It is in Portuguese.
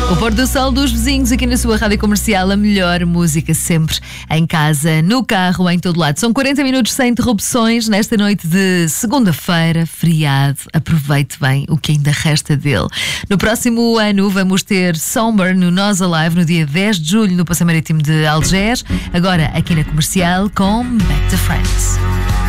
O pôr do sol dos vizinhos aqui na sua rádio comercial, a melhor música sempre, em casa, no carro, em todo lado. São 40 minutos sem interrupções nesta noite de segunda-feira, feriado. Aproveite bem o que ainda resta dele. No próximo ano vamos ter Somber no Nós Alive no dia 10 de julho no Passeio Marítimo de Algés. Agora aqui na comercial com Back to Friends.